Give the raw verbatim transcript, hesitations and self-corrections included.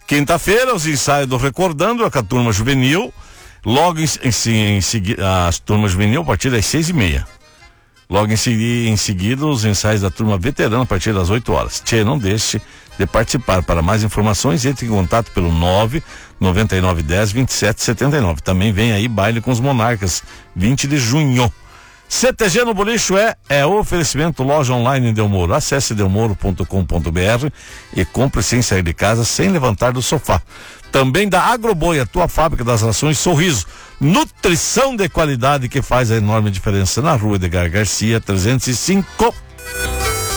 Quinta-feira, os ensaios do Recordando com a turma juvenil. Logo em, em, em seguida, as turmas juvenil a partir das seis e meia. Logo em, segui, em seguida, os ensaios da turma veterana a partir das oito horas. Tchê, não deixe de participar. Para mais informações, entre em contato pelo nove nove nove um zero vinte e sete setenta e nove. Também vem aí baile com os Monarcas, vinte de junho. C T G no Bolicho é, é oferecimento loja online Delmoro. Acesse delmoro ponto com ponto br e compre sem sair de casa, sem levantar do sofá. Também da Agroboi, a tua fábrica das rações Sorriso. Nutrição de qualidade que faz a enorme diferença na rua Edgar Garcia, trezentos e cinco.